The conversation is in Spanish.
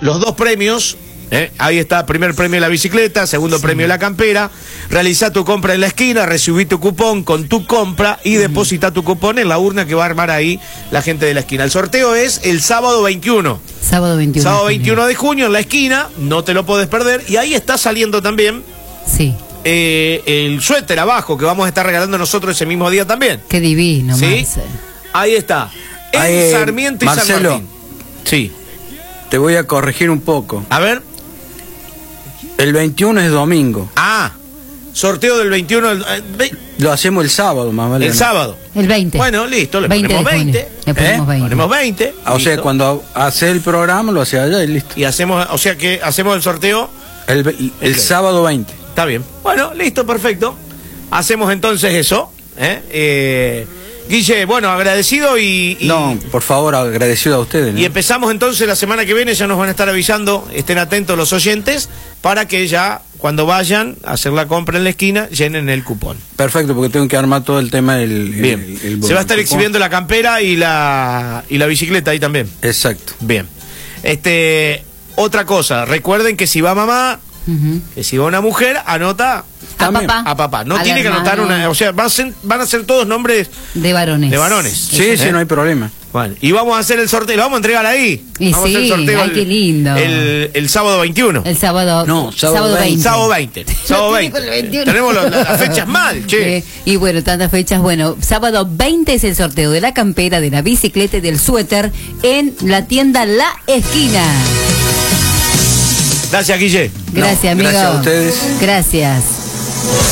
los dos premios. Ahí está, primer premio la bicicleta, segundo premio la campera. Realizá tu compra en la esquina, recibí tu cupón con tu compra y deposita tu cupón en la urna que va a armar ahí la gente de la esquina. El sorteo es el sábado 21. Sábado 21. Sábado 21 de junio en la esquina, no te lo podés perder. Y ahí está saliendo también el suéter abajo que vamos a estar regalando nosotros ese mismo día también. Qué divino, ¿Sí? Marcel. Ahí está. En Sarmiento y Marcelo, San Martín. Sí. Te voy a corregir un poco. A ver. El 21 es domingo. Sorteo del 21. Lo hacemos el sábado, más vale. El sábado. El 20. Bueno, listo, le 20 ponemos de junio. 20. Le ponemos 20. Ponemos 20. O sea, listo. cuando hace el programa, lo hace allá y listo. Y hacemos, o sea que hacemos el sorteo. El sábado 20. Está bien. Bueno, listo, perfecto. Hacemos entonces eso. Guille, bueno, agradecido y... No, por favor, agradecido a ustedes, ¿no? Y empezamos entonces la semana que viene, ya nos van a estar avisando, estén atentos los oyentes, para que ya cuando vayan a hacer la compra en la esquina, llenen el cupón. Perfecto, porque tengo que armar todo el tema del... Bien. Se va a estar exhibiendo la campera y la bicicleta ahí también. Exacto. Bien. Otra cosa, recuerden que si va mamá, que si va una mujer, anota... A papá. No tiene que anotar una... O sea, van a ser todos nombres... De varones. De varones. Sí, no hay problema. Bueno, y vamos a hacer el sorteo, lo vamos a entregar ahí. Y vamos a hacer el sorteo qué lindo. El sábado 21. El sábado... No, sábado 20. Sábado 20. Sábado 20. Tenemos las fechas mal, che. Y bueno, tantas fechas. Bueno, sábado 20 es el sorteo de la campera, de la bicicleta y del suéter en la tienda La Esquina. Gracias, Guille. Gracias, amigo. Gracias a ustedes. Gracias.